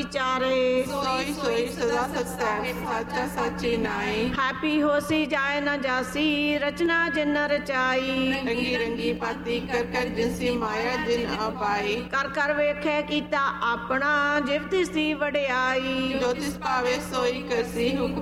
ਵਿਚਾਰੇ सोई सोई सदा सचै साचा साची नाई। ਹੈਪੀ ਹੋਸੀ ਜਾਏ ਨਾ ਜਾਸੀ ਰਚਨਾ ਜਿਨ ਰਚਾਈ रंगी रंगी पाती कर कर जिनसी माया जिन अपाई। ਕਰ ਕਰ ਵੇਖੇ ਕੀਤਾ ਆਪਣਾ ਜਿਵ ਤਿਸ ਦੀ ਵਡਿਆਈ जो तिस पावे सोई करसी हुक्म